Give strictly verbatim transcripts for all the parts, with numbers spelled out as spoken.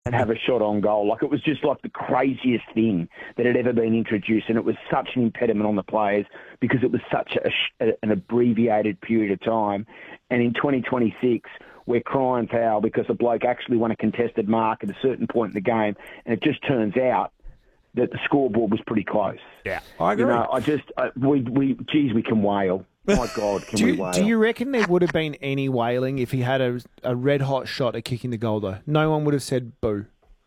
and have a shot on goal. Like, it was just like the craziest thing that had ever been introduced, and it was such an impediment on the players because it was such a, a, an abbreviated period of time. And in twenty twenty-six, we're crying foul because a bloke actually won a contested mark at a certain point in the game, and it just turns out that the scoreboard was pretty close. Yeah, I agree. You know, I just, I, we, we, geez, we can wail. My God, can do, we you, wail? do you reckon there would have been any wailing if he had a, a red-hot shot at kicking the goal, though? No one would have said boo.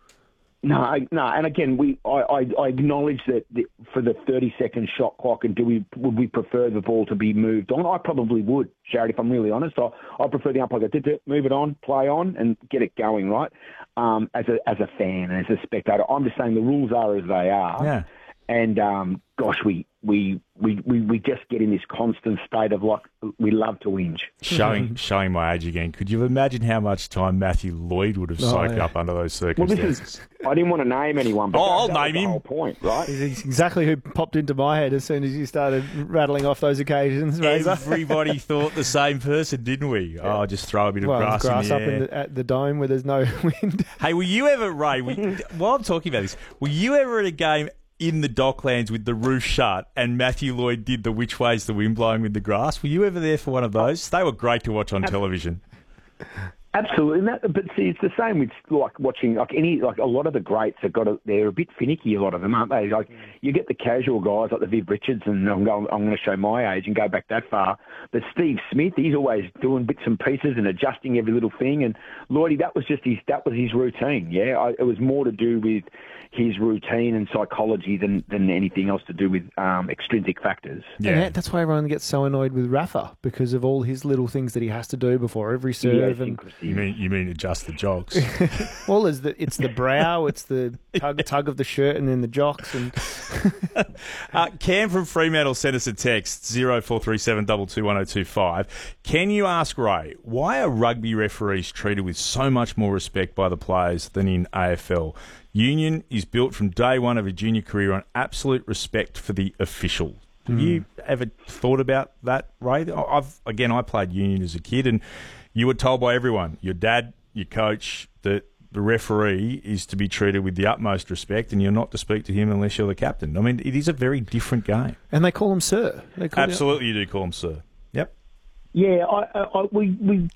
No, I, no, and again, we I, I, I acknowledge that the, for the thirty-second shot clock, and do we would we prefer the ball to be moved on? I probably would, Jared, if I'm really honest. I, I prefer the umpire to go, move it on, play on, and get it going, right? Um, as a as a fan and as a spectator, I'm just saying the rules are as they are. Yeah. And um, gosh, we, we we, we we just get in this constant state of like we love to whinge. Showing showing my age again. Could you imagine how much time Matthew Lloyd would have Oh, soaked yeah. up under those Well, circumstances? this is, I didn't want to name anyone, but Oh, that, I'll that was name the him. whole point, right? He's exactly who popped into my head as soon as you started rattling off those occasions, Razor. Everybody thought the same person, didn't we? Oh, I'll just throw a bit of Well, grass, grass in the up air. in the, at the dome where there's no wind. Hey, were you ever, Ray, were you, while I'm talking about this, were you ever at a game in the Docklands with the roof shut and Matthew Lloyd did the which way's the wind blowing with the grass? Were you ever there for one of those? They were great to watch on television. Absolutely, and that, but see, it's the same with like watching like any like a lot of the greats have got a, they're a bit finicky. A lot of them, aren't they? Like you get the casual guys like the Viv Richards, and I'm going, I'm going to show my age and go back that far. But Steve Smith, he's always doing bits and pieces and adjusting every little thing. And Lloydie, that was just his that was his routine. Yeah, I, it was more to do with his routine and psychology than, than anything else to do with um, extrinsic factors. Yeah. And that's why everyone gets so annoyed with Rafa, because of all his little things that he has to do before every serve. And You mean you mean adjust the jocks? well, it's the, it's the brow, it's the tug, tug of the shirt, and then the jocks. And uh, Cam from Fremantle sent us a text, zero four three seven two two one zero two five. Can you ask Ray, why are rugby referees treated with so much more respect by the players than in A F L? Union is built from day one of a junior career on absolute respect for the official. Have mm. you ever thought about that, Ray? I've again, I played Union as a kid, and you were told by everyone, your dad, your coach, that the referee is to be treated with the utmost respect, and you're not to speak to him unless you're the captain. I mean, it is a very different game. And they call him sir. They call Absolutely, you do call him sir. Yep. Yeah, I, I, I, we, we,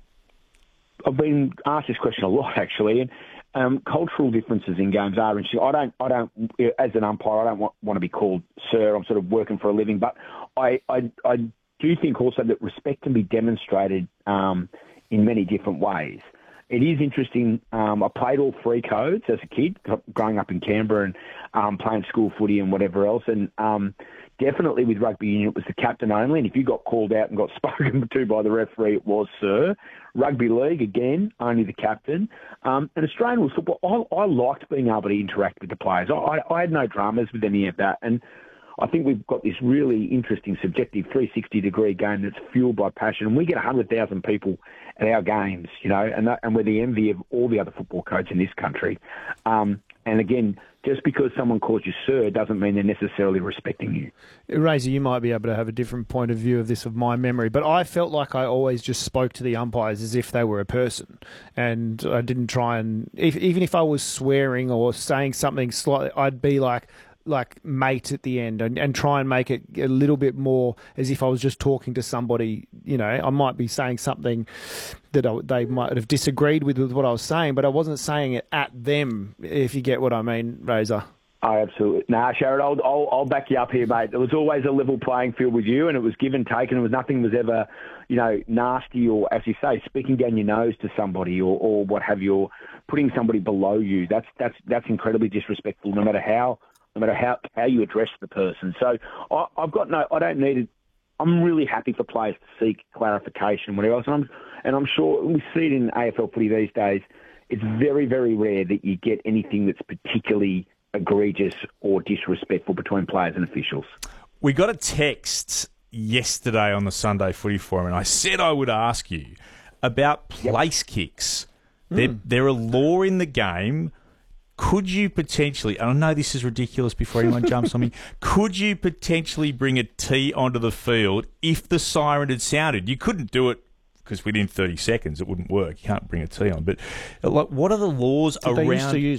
I've been asked this question a lot, actually, and um, cultural differences in games are interesting. I don't, I don't, as an umpire, I don't want, want to be called sir. I'm sort of working for a living, but I, I, I do think also that respect can be demonstrated um, in many different ways. It is interesting. Um, I played all three codes as a kid, growing up in Canberra and um, playing school footy and whatever else. And um, definitely with rugby union, it was the captain only. And if you got called out and got spoken to by the referee, it was sir. Rugby league, again, only the captain. Um, and Australian rules football, I, I liked being able to interact with the players. I, I, I had no dramas with any of that. And I think we've got this really interesting subjective three sixty degree game that's fueled by passion. And we get one hundred thousand people at our games, you know, and that, and we're the envy of all the other football coaches in this country. Um, and again, just because someone calls you sir doesn't mean they're necessarily respecting you. Razor, you might be able to have a different point of view of this of my memory, but I felt like I always just spoke to the umpires as if they were a person, and I didn't try and, if, even if I was swearing or saying something slightly, I'd be like, like mate at the end and, and try and make it a little bit more as if I was just talking to somebody. You know, I might be saying something that I, they might have disagreed with, with what I was saying, but I wasn't saying it at them, if you get what I mean, Razor. Oh, absolutely. Nah, Sharad, I'll, I'll, I'll back you up here, mate. There was always a level playing field with you, and it was give and take, and it was nothing was ever, you know, nasty or, as you say, speaking down your nose to somebody or, or what have you, or putting somebody below you. That's that's that's incredibly disrespectful, no matter how no matter how, how you address the person. So I, I've got no, I don't need it. I'm really happy for players to seek clarification, whatever else. And I'm, and I'm sure we see it in A F L footy these days. It's very, very rare that you get anything that's particularly egregious or disrespectful between players and officials. We got a text yesterday on the Sunday Footy Forum, and I said I would ask you about place yep. kicks. Mm. They're, they're a law in the game. Could you potentially, and I know this is ridiculous before anyone jumps on me, could you potentially bring a tee onto the field if the siren had sounded? You couldn't do it because within thirty seconds it wouldn't work. You can't bring a tee on. But like, what are the laws Did around? They used to use